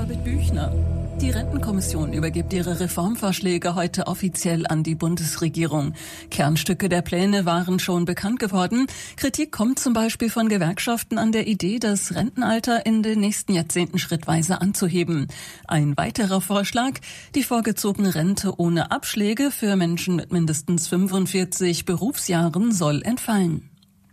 Elisabeth Büchner. Die Rentenkommission übergibt ihre Reformvorschläge heute offiziell an die Bundesregierung. Kernstücke der Pläne waren schon bekannt geworden. Kritik kommt zum Beispiel von Gewerkschaften an der Idee, das Rentenalter in den nächsten Jahrzehnten schrittweise anzuheben. Ein weiterer Vorschlag, die vorgezogene Rente ohne Abschläge für Menschen mit mindestens 45 Berufsjahren soll entfallen.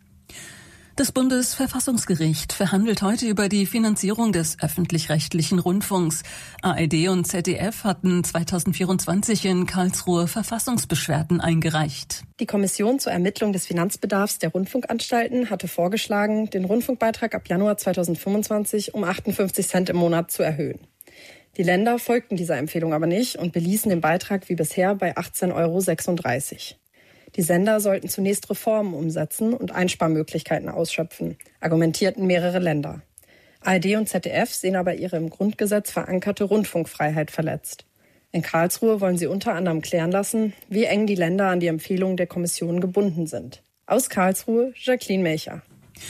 Das Bundesverfassungsgericht verhandelt heute über die Finanzierung des öffentlich-rechtlichen Rundfunks. ARD und ZDF hatten 2024 in Karlsruhe Verfassungsbeschwerden eingereicht. Die Kommission zur Ermittlung des Finanzbedarfs der Rundfunkanstalten hatte vorgeschlagen, den Rundfunkbeitrag ab Januar 2025 um 58 Cent im Monat zu erhöhen. Die Länder folgten dieser Empfehlung aber nicht und beließen den Beitrag wie bisher bei 18,36 €. Die Sender sollten zunächst Reformen umsetzen und Einsparmöglichkeiten ausschöpfen, argumentierten mehrere Länder. ARD und ZDF sehen aber ihre im Grundgesetz verankerte Rundfunkfreiheit verletzt. In Karlsruhe wollen sie unter anderem klären lassen, wie eng die Länder an die Empfehlungen der Kommission gebunden sind. Aus Karlsruhe, Jacqueline Melcher.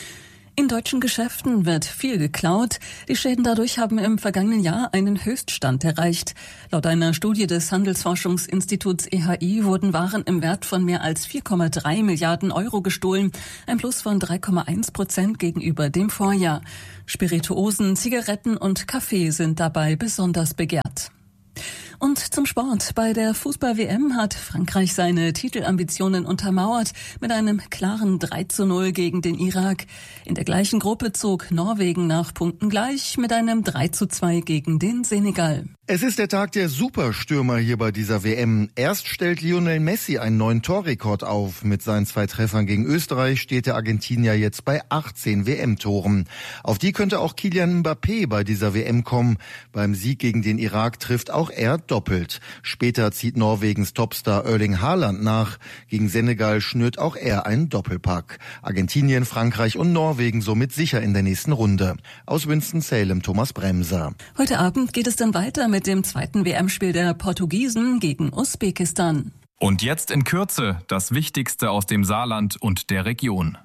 In deutschen Geschäften wird viel geklaut. Die Schäden dadurch haben im vergangenen Jahr einen Höchststand erreicht. Laut einer Studie des Handelsforschungsinstituts EHI wurden Waren im Wert von mehr als 4,3 Milliarden € gestohlen, ein Plus von 3,1% gegenüber dem Vorjahr. Spirituosen, Zigaretten und Kaffee sind dabei besonders begehrt. Und zum Sport. Bei der Fußball-WM hat Frankreich seine Titelambitionen untermauert mit einem klaren 3:0 gegen den Irak. In der gleichen Gruppe zog Norwegen nach Punkten gleich mit einem 3:2 gegen den Senegal. Es ist der Tag der Superstürmer hier bei dieser WM. Erst stellt Lionel Messi einen neuen Torrekord auf. Mit seinen 2 Treffern gegen Österreich steht der Argentinier jetzt bei 18 WM-Toren. Auf die könnte auch Kylian Mbappé bei dieser WM kommen. Beim Sieg gegen den Irak trifft auch er doppelt. Später zieht Norwegens Topstar Erling Haaland nach. Gegen Senegal schnürt auch er einen Doppelpack. Argentinien, Frankreich und Norwegen somit sicher in der nächsten Runde. Aus Winston-Salem, Thomas Bremser. Heute Abend geht es dann weiter mit dem zweiten WM-Spiel der Portugiesen gegen Usbekistan. Und jetzt in Kürze das Wichtigste aus dem Saarland und der Region.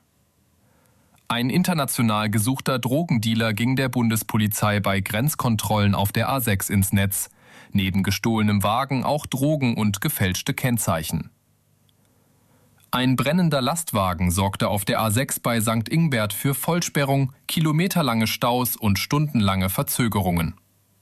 Ein international gesuchter Drogendealer ging der Bundespolizei bei Grenzkontrollen auf der A6 ins Netz. Neben gestohlenem Wagen auch Drogen und gefälschte Kennzeichen. Ein brennender Lastwagen sorgte auf der A6 bei St. Ingbert für Vollsperrung, kilometerlange Staus und stundenlange Verzögerungen.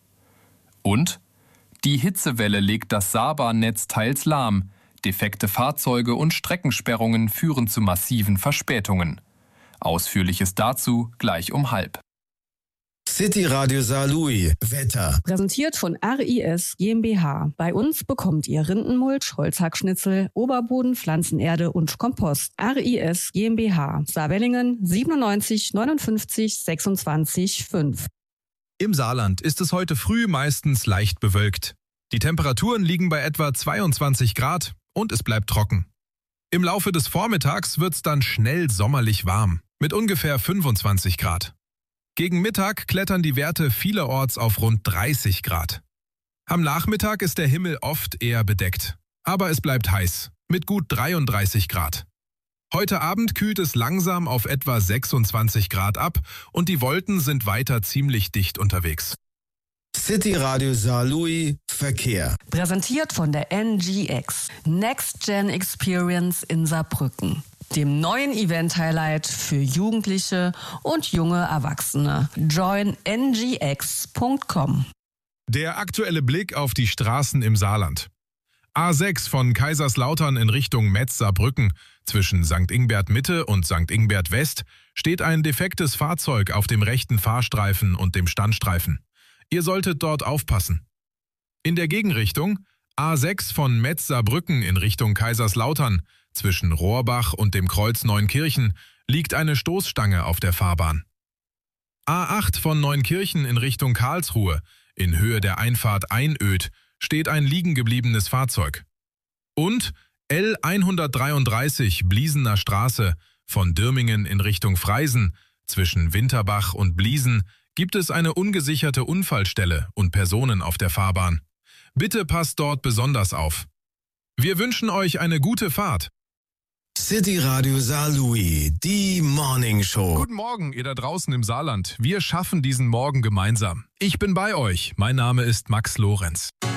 Und die Hitzewelle legt das Saarbahnnetz teils lahm. Defekte Fahrzeuge und Streckensperrungen führen zu massiven Verspätungen. Ausführliches dazu gleich um 12:30. City Radio Saarlouis. Wetter. Präsentiert von RIS GmbH. Bei uns bekommt ihr Rindenmulch, Holzhackschnitzel, Oberboden, Pflanzenerde und Kompost. RIS GmbH. Saarwellingen 97 59 26 5. Im Saarland ist es heute früh meistens leicht bewölkt. Die Temperaturen liegen bei etwa 22 Grad und es bleibt trocken. Im Laufe des Vormittags wird's dann schnell sommerlich warm, mit ungefähr 25 Grad. Gegen Mittag klettern die Werte vielerorts auf rund 30 Grad. Am Nachmittag ist der Himmel oft eher bedeckt, aber es bleibt heiß, mit gut 33 Grad. Heute Abend kühlt es langsam auf etwa 26 Grad ab und die Wolken sind weiter ziemlich dicht unterwegs. City Radio Saarlouis Verkehr. Präsentiert von der NGX. Next Gen Experience in Saarbrücken. Dem neuen Event-Highlight für Jugendliche und junge Erwachsene. Join ngx.com. Der aktuelle Blick auf die Straßen im Saarland. A6 von Kaiserslautern in Richtung Metz-Saarbrücken. Zwischen St. Ingbert Mitte und St. Ingbert West steht ein defektes Fahrzeug auf dem rechten Fahrstreifen und dem Standstreifen. Ihr solltet dort aufpassen. In der Gegenrichtung A6 von Metz-Saarbrücken in Richtung Kaiserslautern. Zwischen Rohrbach und dem Kreuz Neunkirchen liegt eine Stoßstange auf der Fahrbahn. A8 von Neunkirchen in Richtung Karlsruhe, in Höhe der Einfahrt Einöd, steht ein liegen gebliebenes Fahrzeug. Und L133 Bliesener Straße von Dirmingen in Richtung Freisen, zwischen Winterbach und Bliesen, gibt es eine ungesicherte Unfallstelle und Personen auf der Fahrbahn. Bitte passt dort besonders auf. Wir wünschen euch eine gute Fahrt. City Radio Saarlouis, die Morning Show. Guten Morgen, ihr da draußen im Saarland. Wir schaffen diesen Morgen gemeinsam. Ich bin bei euch. Mein Name ist Max Lorenz.